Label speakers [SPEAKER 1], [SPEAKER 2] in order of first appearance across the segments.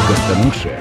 [SPEAKER 1] Костомукша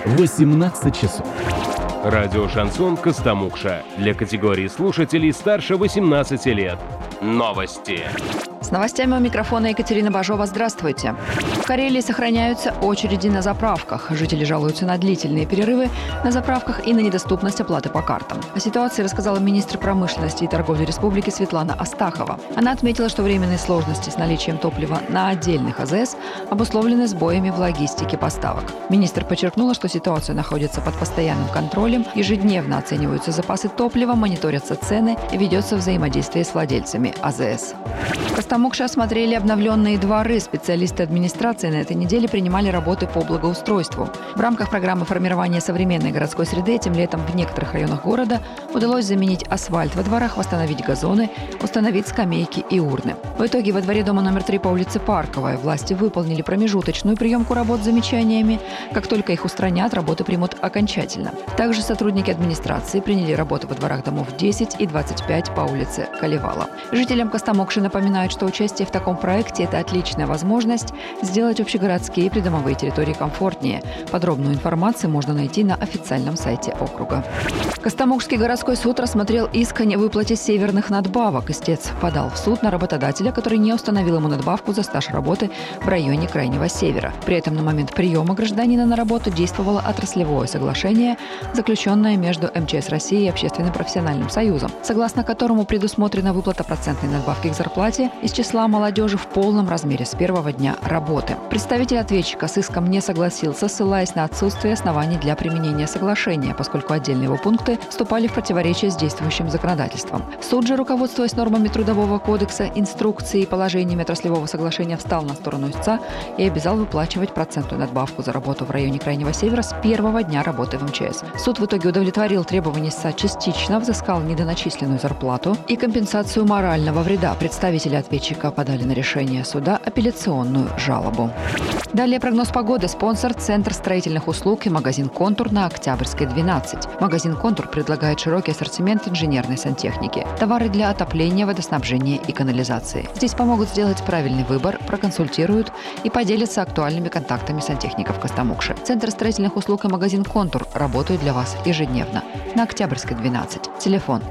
[SPEAKER 1] 18 часов.
[SPEAKER 2] Радио «Шансон» Костомукша. Для категории слушателей старше 18 лет. Новости.
[SPEAKER 3] С новостями у микрофона Екатерина Бажова. Здравствуйте. В Карелии сохраняются очереди на заправках. Жители жалуются на длительные перерывы на заправках и на недоступность оплаты по картам. О ситуации рассказала министр промышленности и торговли республики Светлана Астахова. Она отметила, что временные сложности с наличием топлива на отдельных АЗС обусловлены сбоями в логистике поставок. Министр подчеркнула, что ситуация находится под постоянным контролем, ежедневно оцениваются запасы топлива, мониторятся цены и ведется взаимодействие с владельцами АЗС. В Костомукше осмотрели обновленные дворы. Специалисты администрации на этой неделе принимали работы по благоустройству. В рамках программы формирования современной городской среды этим летом в некоторых районах города удалось заменить асфальт во дворах, восстановить газоны, установить скамейки и урны. В итоге во дворе дома номер 3 по улице Парковая власти выполнили промежуточную приемку работ с замечаниями. Как только их устранят, работы примут окончательно. Также сотрудники администрации приняли работы во дворах домов 10 и 25 по улице Колевала. Жителям Костомукши напоминают, что участие в таком проекте – это отличная возможность сделать общегородские и придомовые территории комфортнее. Подробную информацию можно найти на официальном сайте округа. Костомукшский городской суд рассмотрел иск о невыплате северных надбавок. Истец подал в суд на работодателя, который не установил ему надбавку за стаж работы в районе Крайнего Севера. При этом на момент приема гражданина на работу действовало отраслевое соглашение, заключенное между МЧС России и Общественным профессиональным союзом, согласно которому предусмотрена выплата процентной надбавки к зарплате из числа молодежи в полном размере с первого дня работы. Представитель ответчика с иском не согласился, ссылаясь на отсутствие оснований для применения соглашения, поскольку отдельные его пункты вступали в противоречие с действующим законодательством. Суд же, руководствуясь нормами Трудового кодекса, инструкцией и положениями отраслевого соглашения, встал на сторону истца и обязал выплачивать процентную надбавку за работу в районе Крайнего Севера с первого дня работы в МЧС. Суд в итоге удовлетворил требования истца частично, взыскал недоначисленную зарплату и компенсацию морального вреда. Представители ответчика подали на решение суда апелляционную жалобу. Далее прогноз погоды. Спонсор – Центр строительных услуг и магазин «Контур» на Октябрьской, 12. Магазин «Контур» предлагает широкий ассортимент инженерной сантехники, товары для отопления, водоснабжения и канализации. Здесь помогут сделать правильный выбор, проконсультируют и поделятся актуальными контактами сантехников Костомукши. Центр строительных услуг и магазин «Контур» работают для вас ежедневно. На Октябрьской, 12. Телефон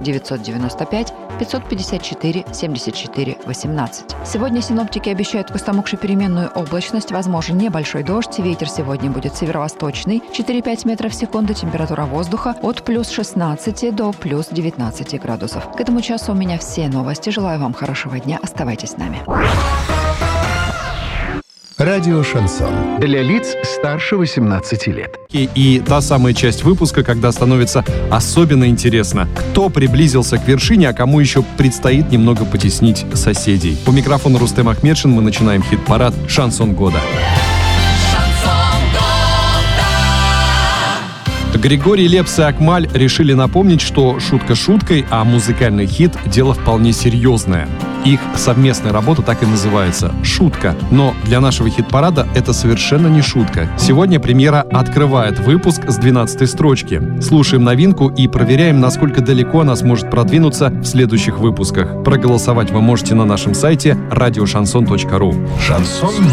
[SPEAKER 3] 995 554 74 18. Сегодня синоптики обещают в Костомукше переменную облачность, возможен небольшой дождь. Ветер сегодня будет северо-восточный, 4-5 метров в секунду. Температура воздуха от плюс 16 до плюс 19 градусов. К этому часу у меня все новости. Желаю вам хорошего дня. Оставайтесь с нами.
[SPEAKER 4] Радио «Шансон». Для лиц старше 18 лет.
[SPEAKER 5] И та самая часть выпуска, когда становится особенно интересно, кто приблизился к вершине, а кому еще предстоит немного потеснить соседей. По микрофону Рустем Ахмедшин мы начинаем хит-парад «Шансон года». Григорий Лепс и Акмаль решили напомнить, что шутка шуткой, а музыкальный хит – дело вполне серьезное. Их совместная работа так и называется – «Шутка». Но для нашего хит-парада это совершенно не шутка. Сегодня премьера открывает выпуск с 12-й строчки. Слушаем новинку и проверяем, насколько далеко она сможет продвинуться в следующих выпусках. Проголосовать вы можете на нашем сайте radioshanson.ru.
[SPEAKER 4] Шансон